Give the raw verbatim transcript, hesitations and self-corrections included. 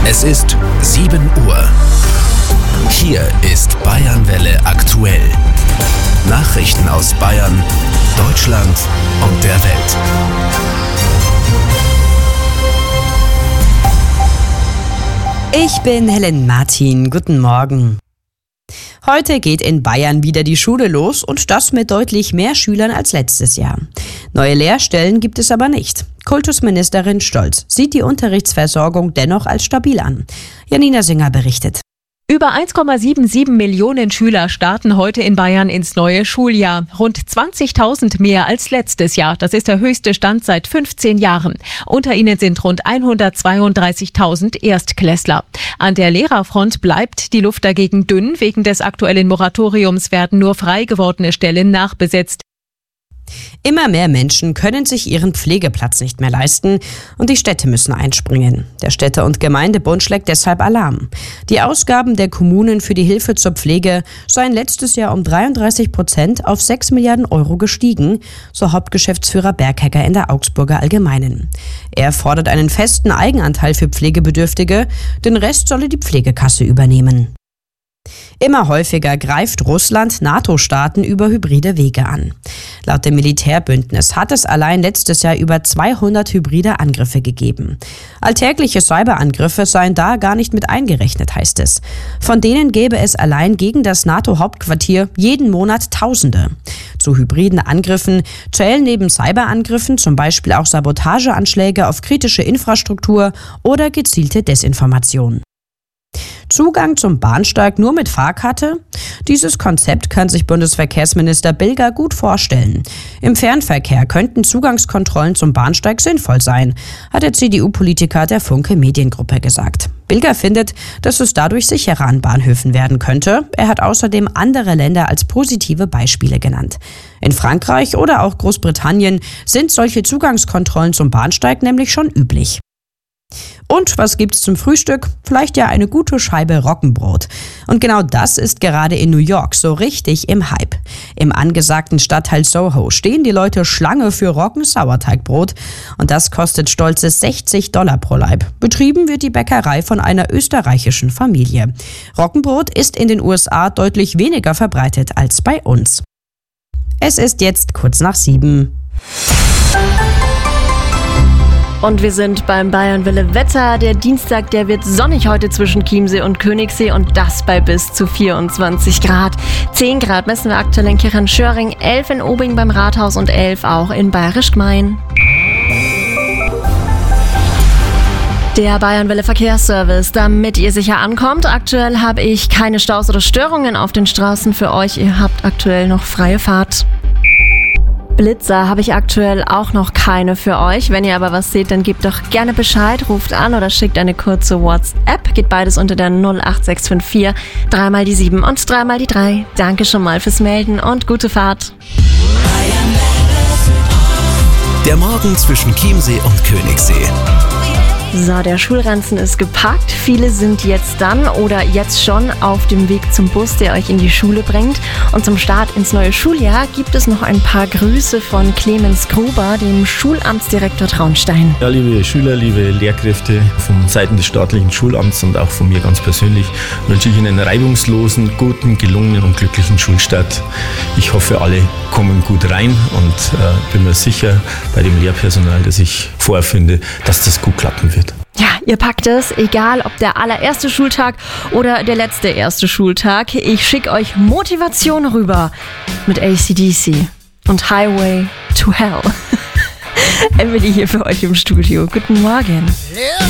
Es ist sieben Uhr. Hier ist Bayernwelle aktuell. Nachrichten aus Bayern, Deutschland und der Welt. Ich bin Helen Martin. Guten Morgen. Heute geht in Bayern wieder die Schule los und das mit deutlich mehr Schülern als letztes Jahr. Neue Lehrstellen gibt es aber nicht. Kultusministerin Stolz sieht die Unterrichtsversorgung dennoch als stabil an. Janina Singer berichtet. Über eins Komma siebenundsiebzig Millionen Schüler starten heute in Bayern ins neue Schuljahr. Rund zwanzigtausend mehr als letztes Jahr. Das ist der höchste Stand seit fünfzehn Jahren. Unter ihnen sind rund hundertzweiunddreißigtausend Erstklässler. An der Lehrerfront bleibt die Luft dagegen dünn. Wegen des aktuellen Moratoriums werden nur frei gewordene Stellen nachbesetzt. Immer mehr Menschen können sich ihren Pflegeplatz nicht mehr leisten und die Städte müssen einspringen. Der Städte- und Gemeindebund schlägt deshalb Alarm. Die Ausgaben der Kommunen für die Hilfe zur Pflege seien letztes Jahr um dreiunddreißig Prozent auf sechs Milliarden Euro gestiegen, so Hauptgeschäftsführer Berghecker in der Augsburger Allgemeinen. Er fordert einen festen Eigenanteil für Pflegebedürftige, den Rest solle die Pflegekasse übernehmen. Immer häufiger greift Russland NATO-Staaten über hybride Wege an. Laut dem Militärbündnis hat es allein letztes Jahr über zweihundert hybride Angriffe gegeben. Alltägliche Cyberangriffe seien da gar nicht mit eingerechnet, heißt es. Von denen gäbe es allein gegen das NATO-Hauptquartier jeden Monat Tausende. Zu hybriden Angriffen zählen neben Cyberangriffen zum Beispiel auch Sabotageanschläge auf kritische Infrastruktur oder gezielte Desinformation. Zugang zum Bahnsteig nur mit Fahrkarte? Dieses Konzept kann sich Bundesverkehrsminister Bilger gut vorstellen. Im Fernverkehr könnten Zugangskontrollen zum Bahnsteig sinnvoll sein, hat der C D U-Politiker der Funke Mediengruppe gesagt. Bilger findet, dass es dadurch sicherer an Bahnhöfen werden könnte. Er hat außerdem andere Länder als positive Beispiele genannt. In Frankreich oder auch Großbritannien sind solche Zugangskontrollen zum Bahnsteig nämlich schon üblich. Und was gibt's zum Frühstück? Vielleicht ja eine gute Scheibe Roggenbrot. Und genau das ist gerade in New York so richtig im Hype. Im angesagten Stadtteil Soho stehen die Leute Schlange für Roggen-Sauerteigbrot. Und das kostet stolze sechzig Dollar pro Laib. Betrieben wird die Bäckerei von einer österreichischen Familie. Roggenbrot ist in den U S A deutlich weniger verbreitet als bei uns. Es ist jetzt kurz nach sieben. Und wir sind beim Bayernwelle Wetter. Der Dienstag, der wird sonnig heute zwischen Chiemsee und Königssee und das bei bis zu vierundzwanzig Grad. zehn Grad messen wir aktuell in Kirchen-Schöring, elf in Obing beim Rathaus und elf auch in Bayerisch Gmein. Der Bayernwelle Verkehrsservice, damit ihr sicher ankommt. Aktuell habe ich keine Staus oder Störungen auf den Straßen für euch. Ihr habt aktuell noch freie Fahrt. Blitzer habe ich aktuell auch noch keine für euch. Wenn ihr aber was seht, dann gebt doch gerne Bescheid, ruft an oder schickt eine kurze WhatsApp. Geht beides unter der null acht sechs fünf vier, dreimal die sieben und dreimal die drei. Danke schon mal fürs Melden und gute Fahrt. Der Morgen zwischen Chiemsee und Königssee. So, der Schulranzen ist gepackt. Viele sind jetzt dann oder jetzt schon auf dem Weg zum Bus, der euch in die Schule bringt. Und zum Start ins neue Schuljahr gibt es noch ein paar Grüße von Clemens Gruber, dem Schulamtsdirektor Traunstein. Ja, liebe Schüler, liebe Lehrkräfte, von Seiten des staatlichen Schulamts und auch von mir ganz persönlich wünsche ich Ihnen einen reibungslosen, guten, gelungenen und glücklichen Schulstart. Ich hoffe, alle kommen gut rein und äh, bin mir sicher bei dem Lehrpersonal, das ich vorfinde, dass das gut klappen wird. Ja, ihr packt es, egal ob der allererste Schultag oder der letzte erste Schultag. Ich schicke euch Motivation rüber mit A C D C und Highway to Hell. Emily hier für euch im Studio. Guten Morgen.